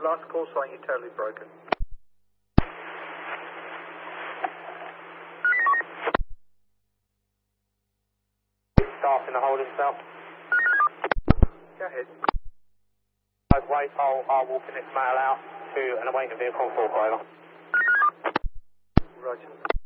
last call sign, you're totally broken. Staff in the holding cell. Go ahead. Wait, I'll walk in this mail out to an awaiting vehicle on 4 over. Roger.